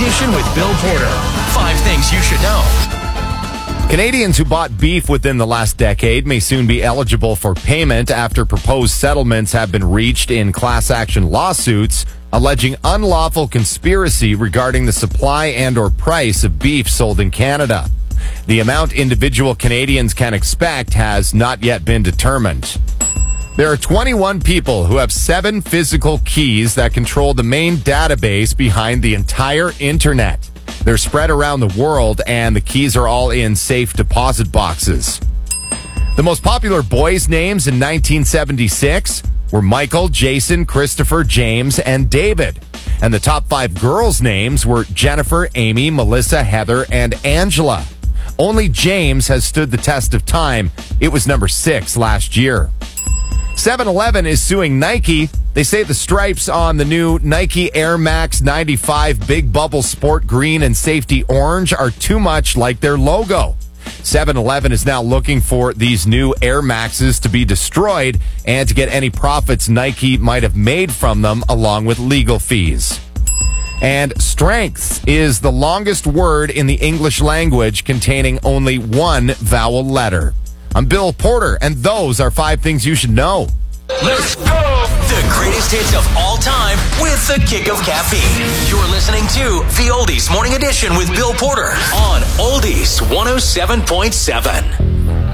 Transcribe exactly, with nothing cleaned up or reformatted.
Edition with Bill Porter. Five things you should know. Canadians who bought beef within the last decade may soon be eligible for payment after proposed settlements have been reached in class action lawsuits alleging unlawful conspiracy regarding the supply and or price of beef sold in Canada. The amount individual Canadians can expect has not yet been determined. There are twenty-one people who have seven physical keys that control the main database behind the entire internet. They're spread around the world, and the keys are all in safe deposit boxes. The most popular boys' names in nineteen seventy-six were Michael, Jason, Christopher, James, and David. And the top five girls' names were Jennifer, Amy, Melissa, Heather, and Angela. Only James has stood the test of time. It was number six last year. seven eleven is suing Nike. They say the stripes on the new Nike Air Max ninety-five Big Bubble Sport Green and Safety Orange are too much like their logo. seven eleven is now looking for these new Air Maxes to be destroyed and to get any profits Nike might have made from them along with legal fees. And strength is the longest word in the English language containing only one vowel letter. I'm Bill Porter, and those are five things you should know. Let's go! The greatest hits of all time with the kick of caffeine. You're listening to the Oldies Morning Edition with Bill Porter on Oldies one oh seven point seven.